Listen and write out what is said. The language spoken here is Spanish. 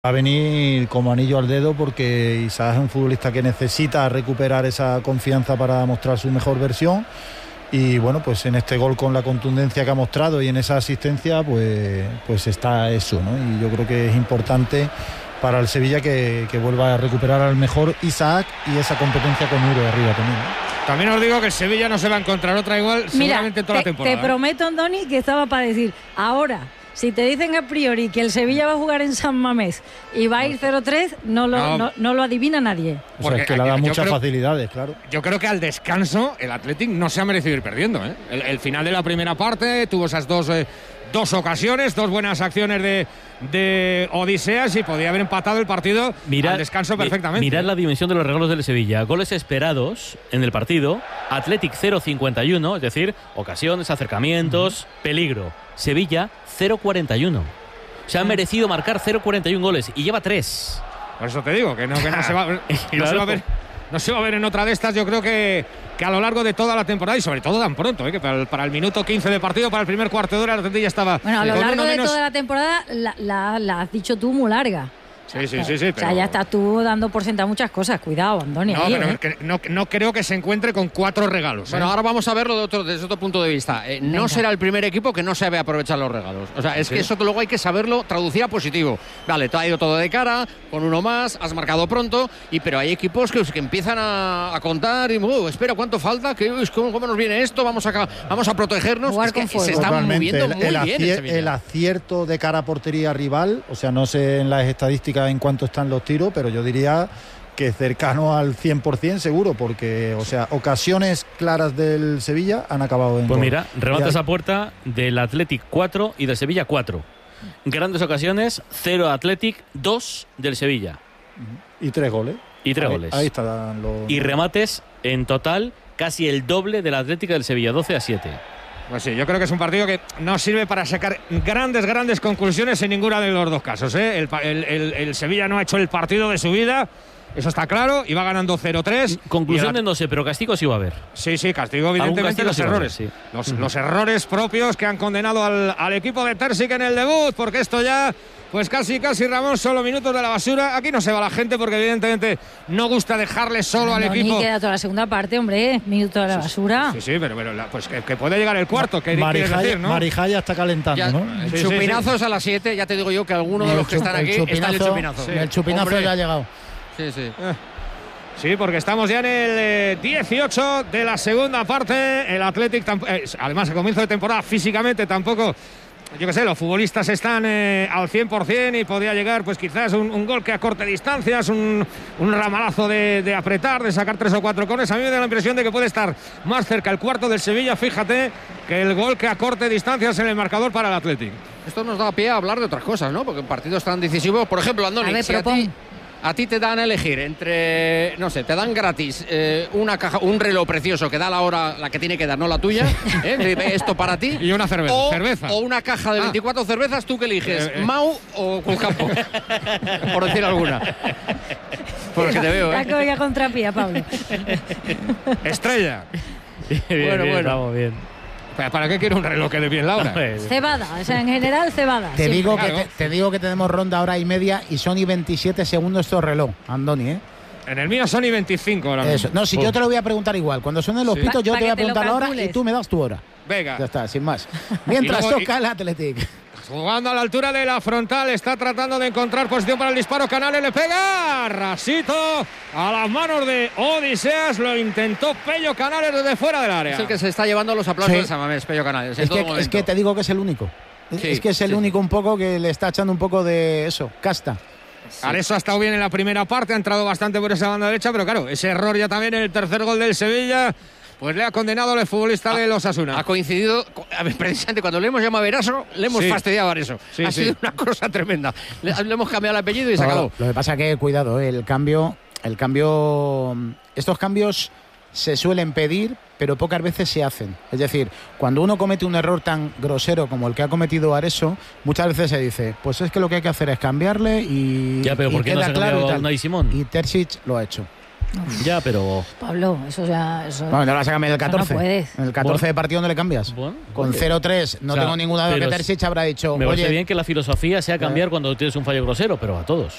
Va a venir como anillo al dedo porque Isaac es un futbolista que necesita recuperar esa confianza para mostrar su mejor versión y bueno, pues en este gol con la contundencia que ha mostrado y en esa asistencia pues está eso, ¿no? Y yo creo que es importante para el Sevilla que vuelva a recuperar al mejor Isaac y esa competencia con Uro arriba también, ¿no? También os digo que el Sevilla no se va a encontrar otra igual seguramente en toda la temporada. Te prometo, Andoni, que estaba para decir ahora. Si te dicen a priori que el Sevilla va a jugar en San Mamés y va a ir 0-3, no lo adivina nadie. O sea, es que le da muchas facilidades, claro. Yo creo que al descanso el Athletic no se ha merecido ir perdiendo, ¿eh? El final de la primera parte tuvo esas dos ocasiones, dos buenas acciones de Odiseas y podía haber empatado el partido al descanso perfectamente. Mirad la dimensión de los regalos del Sevilla. Goles esperados en el partido. Athletic 0,51, es decir, ocasiones, acercamientos, peligro. Sevilla 0,41. Se ha merecido marcar 0,41 goles y lleva 3. Por eso te digo que no se va a ver en otra de estas. Yo creo que a lo largo de toda la temporada y sobre todo tan pronto, que para el minuto 15 de partido, para el primer cuarto de hora, el Athletic ya estaba. Bueno, a lo largo de toda la temporada la has dicho tú muy larga. Sí. O sea, ya estás tú dando por sentado muchas cosas. Cuidado, Andoni. No, pero no creo que se encuentre con 4 regalos. Bueno, ahora vamos a verlo desde otro punto de vista. No será el primer equipo que no sabe aprovechar los regalos. O sea, es que eso luego hay que saberlo traducir a positivo. Vale, te ha ido todo de cara, con uno más, has marcado pronto, pero hay equipos que empiezan a contar y espera, ¿cuánto falta? ¿Cómo nos viene esto? Vamos a protegernos. Es que se están moviendo muy bien. El acierto de cara a portería rival, o sea, no sé en las estadísticas en cuánto están los tiros, pero yo diría que cercano al 100% seguro, porque, o sea, ocasiones claras del Sevilla han acabado en Pues gol. mira, remates a puerta del Athletic 4 y del Sevilla 4. Grandes ocasiones, 0 Athletic, 2 del Sevilla. Y 3 goles. Goles. Ahí están los... Y remates en total casi el doble del Athletic del Sevilla, 12-7. Pues sí, yo creo que es un partido que no sirve para sacar grandes conclusiones en ninguna de los dos casos, ¿eh? El Sevilla no ha hecho el partido de su vida, eso está claro, y va ganando 0-3. Conclusiones no sé, pero castigo sí va a haber. Sí, castigo evidentemente los errores. Sí. Los errores propios que han condenado al equipo de Terzic en el debut, porque esto ya... Pues casi, Ramón, solo minutos de la basura. Aquí no se va la gente porque evidentemente no gusta dejarle solo al equipo. Ni queda toda la segunda parte, hombre, minutos de la basura. Sí, pero pues que puede llegar el cuarto, que quieres decir, ¿no? Marijaya está calentando, ya, ¿no? Chupinazos a las 7, ya te digo yo que alguno de los que están aquí está en el chupinazo. Sí. El chupinazo ya ha llegado. Sí. Sí, porque estamos ya en el 18 de la segunda parte. El Athletic, además, a comienzo de temporada, físicamente tampoco... Yo qué sé, los futbolistas están al 100% y podría llegar pues quizás un gol que acorte distancias, un ramalazo de apretar, de sacar 3 o 4 corners. A mí me da la impresión de que puede estar más cerca el cuarto del Sevilla, fíjate, que el gol que acorte distancias en el marcador para el Athletic. Esto nos da pie a hablar de otras cosas, ¿no? Porque en partidos tan decisivos, por ejemplo, Andoni, a ti te dan a elegir entre, no sé, te dan gratis una caja, un reloj precioso que da la hora, la que tiene que dar, no la tuya, esto para ti. Y una cerveza. O una caja de 24 cervezas, ¿tú que eliges? ¿Mau o Cruzcampo? Por decir alguna. Porque te veo, La que oiga contrapía, Pablo. Estrella. Bueno. Estamos bien. ¿Para qué quiero un reloj que dé bien la hora? Cebada, o sea, en general cebada. Te digo que tenemos ronda hora y media y son y 27 segundos estos reloj, Andoni, ¿eh? En el mío son y 25 ahora mismo. Eso. No, si yo te lo voy a preguntar igual. Cuando suenen los pitos, yo te voy a preguntar la hora y tú me das tu hora. Venga. Ya está, sin más. Mientras toca el Athletic. Jugando a la altura de la frontal, está tratando de encontrar posición para el disparo. Canales le pega, rasito a las manos de Odiseas. Lo intentó Pello Canales desde fuera del área. Es el que se está llevando los aplausos de San Mamés, Pello Canales. Es que te digo que es el único. Es que es el único un poco que le está echando un poco de eso, casta. Areso ha estado bien en la primera parte, ha entrado bastante por esa banda derecha, pero claro, ese error ya también en el tercer gol del Sevilla, pues le ha condenado el futbolista de los Osasuna. Ha coincidido, precisamente cuando le hemos llamado a Eraso, le hemos fastidiado a Areso. Ha sido una cosa tremenda. Le hemos cambiado el apellido y se acabó. Lo que pasa que, cuidado, el cambio, estos cambios se suelen pedir, pero pocas veces se hacen. Es decir, cuando uno comete un error tan grosero como el que ha cometido Areso, muchas veces se dice, pues es que lo que hay que hacer es cambiarle y ya, pero ¿por qué no se ha cambiado a Unai Simón? Y Terzic lo ha hecho. Ya, pero... Pablo, eso ya... Eso, bueno, no lo vas a cambiar en el 14. No puedes. En el 14 de partido no le cambias. Bueno, con 0-3 no tengo ninguna duda que Terzic habrá dicho... Me parece bien que la filosofía sea cambiar cuando tienes un fallo grosero, pero a todos.